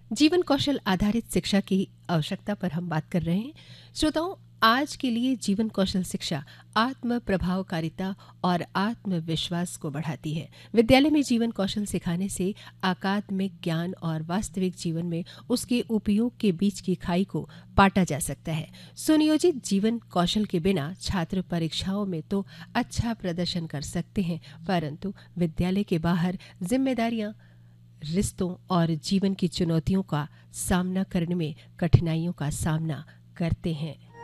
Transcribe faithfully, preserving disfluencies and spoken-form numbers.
जीवन कौशल आधारित शिक्षा की आवश्यकता पर हम बात कर रहे हैं। श्रोताओं, आज के लिए जीवन कौशल शिक्षा आत्म प्रभावकारिता और आत्मविश्वास को बढ़ाती है। विद्यालय में जीवन कौशल सिखाने से अकादमिक ज्ञान और वास्तविक जीवन में उसके उपयोग के बीच की खाई को पाटा जा सकता है। सुनियोजित जीवन कौशल के बिना छात्र परीक्षाओं में तो अच्छा प्रदर्शन कर सकते हैं, परंतु विद्यालय के बाहर जिम्मेदारियां, रिश्तों और जीवन की चुनौतियों का सामना करने में कठिनाइयों का सामना करते हैं।